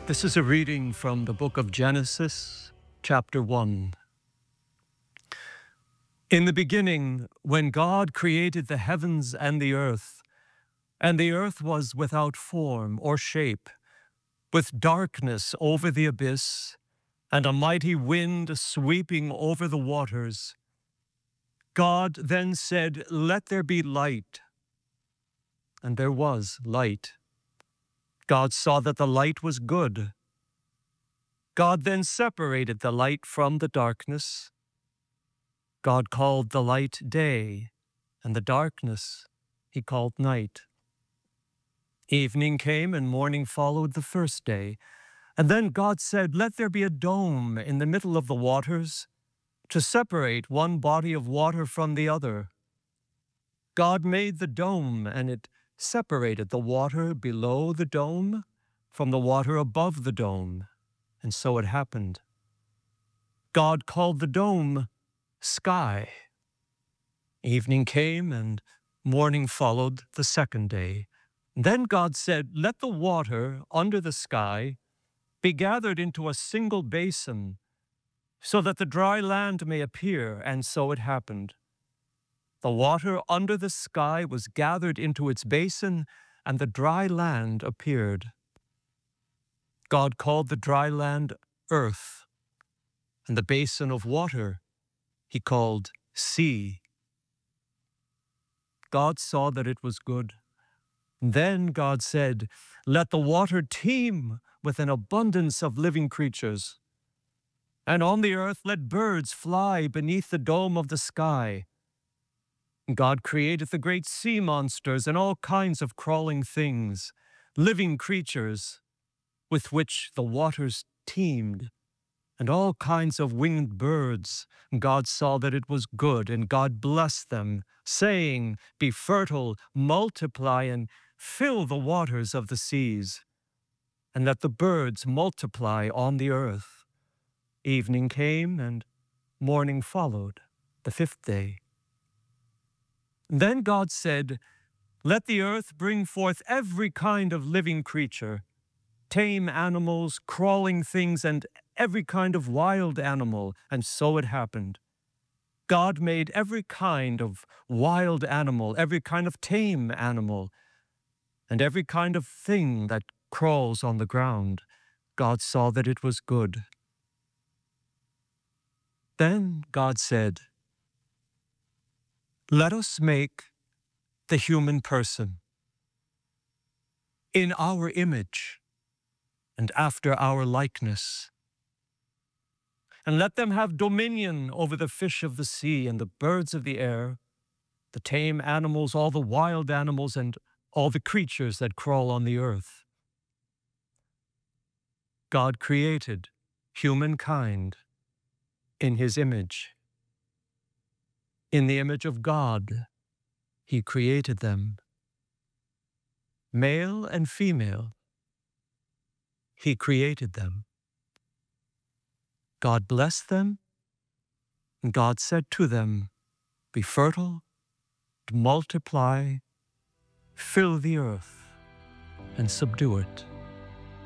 This is a reading from the book of Genesis, chapter 1. In the beginning, when God created the heavens and the earth was without form or shape, with darkness over the abyss, and a mighty wind sweeping over the waters, God then said, "Let there be light." And there was light. God saw that the light was good. God then separated the light from the darkness. God called the light day, and the darkness he called night. Evening came and morning followed the first day. And then God said, "Let there be a dome in the middle of the waters to separate one body of water from the other." God made the dome, and it separated the water below the dome from the water above the dome. And so it happened. God called the dome sky. Evening came and morning followed the second day. Then God said, "Let the water under the sky be gathered into a single basin, so that the dry land may appear." And so it happened. The water under the sky was gathered into its basin, and the dry land appeared. God called the dry land earth, and the basin of water he called sea. God saw that it was good. Then God said, "Let the water teem with an abundance of living creatures, and on the earth let birds fly beneath the dome of the sky." God created the great sea monsters and all kinds of crawling things, living creatures with which the waters teemed, and all kinds of winged birds. God saw that it was good, and God blessed them, saying, "Be fertile, multiply, and fill the waters of the seas, and let the birds multiply on the earth." Evening came, and morning followed, the fifth day. Then God said, "Let the earth bring forth every kind of living creature, tame animals, crawling things, and every kind of wild animal." And so it happened. God made every kind of wild animal, every kind of tame animal, and every kind of thing that crawls on the ground. God saw that it was good. Then God said, "Let us make the human person in our image and after our likeness, and let them have dominion over the fish of the sea and the birds of the air, the tame animals, all the wild animals, and all the creatures that crawl on the earth." God created humankind in his image. In the image of God, he created them. Male and female, he created them. God blessed them, and God said to them, "Be fertile, multiply, fill the earth, and subdue it."